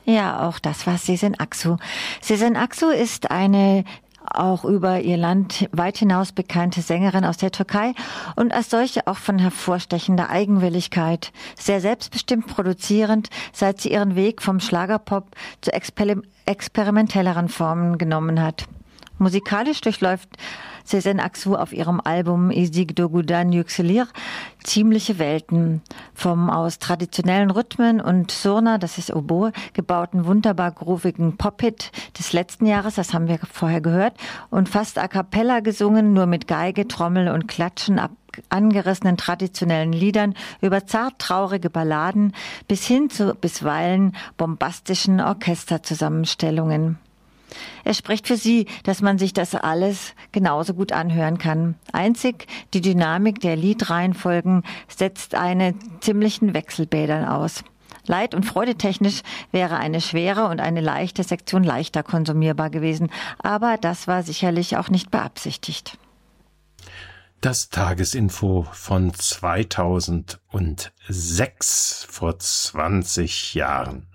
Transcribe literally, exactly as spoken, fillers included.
Ja, auch das war Sezen Aksu. Sezen Aksu ist eine auch über ihr Land weit hinaus bekannte Sängerin aus der Türkei und als solche auch von hervorstechender Eigenwilligkeit, sehr selbstbestimmt produzierend, seit sie ihren Weg vom Schlagerpop zu exper- experimentelleren Formen genommen hat. Musikalisch durchläuft Sezen Aksu auf ihrem Album Ezgidogudan Yükseliyor ziemliche Welten. Vom aus traditionellen Rhythmen und Surna, das ist Oboe, gebauten wunderbar groovigen Pop-Hit des letzten Jahres, das haben wir vorher gehört, und fast a cappella gesungen, nur mit Geige, Trommel und Klatschen ab angerissenen traditionellen Liedern über zart traurige Balladen bis hin zu bisweilen bombastischen Orchesterzusammenstellungen. Es spricht für sie, dass man sich das alles genauso gut anhören kann. Einzig die Dynamik der Liedreihenfolgen setzt eine ziemlichen Wechselbädern aus. Leid- und freudetechnisch wäre eine schwere und eine leichte Sektion leichter konsumierbar gewesen, aber das war sicherlich auch nicht beabsichtigt. Das Tagesinfo von zweitausendsechs, vor zwanzig Jahren.